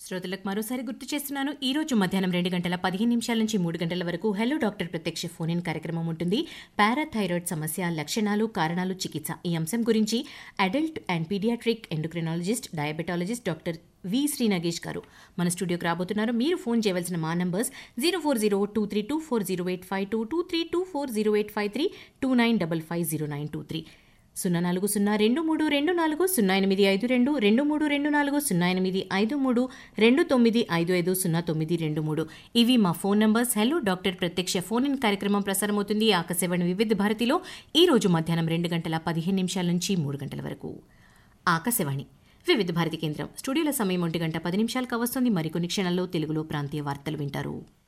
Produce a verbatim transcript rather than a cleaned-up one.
శ్రోతలకు మరోసారి గుర్తు చేస్తున్నాను. ఈ రోజు మధ్యాహ్నం రెండు గంటల పదిహేను నిమిషాల నుంచి మూడు గంటల వరకు హెలో డాక్టర్ ప్రత్యక్ష ఫోన్ ఇన్ కార్యక్రమం ఉంటుంది. పారాథైరాయిడ్ సమస్య, లక్షణాలు, కారణాలు, చికిత్స ఈ అంశం గురించి adult and paediatric endocrinologist, diabetologist doctor V Shri Nagesh గారు మన స్టూడియోకి రాబోతున్నారు. మీరు ఫోన్ చేయవలసిన మా numbers zero four zero two three two four zero eight five two two three two four zero eight five three two nine double five zero nine two three సున్నా నాలుగు సున్నా రెండు మూడు రెండు నాలుగు సున్నా ఎనిమిది ఐదు రెండు రెండు మూడు రెండు నాలుగు సున్నా ఎనిమిది ఐదు మూడు రెండు తొమ్మిది ఐదు ఐదు సున్నా తొమ్మిది రెండు మూడు ఇవి మా ఫోన్ నంబర్స్. హలో డాక్టర్ ప్రత్యక్ష ఫోన్ ఇన్ కార్యక్రమం ప్రసారమవుతుంది ఆకాశవాణి వివిధ భారతిలో ఈ రోజు మధ్యాహ్నం రెండు గంటల పదిహేను నిమిషాల నుంచి మూడు గంటల వరకు. ఆకాశవాణి వివిధ భారతి కేంద్రం స్టూడియోల సమయం ఒంటి గంట పది నిమిషాలకు వస్తుంది. మరికొన్ని క్షణాల్లో తెలుగులో ప్రాంతీయ వార్తలు వింటారు.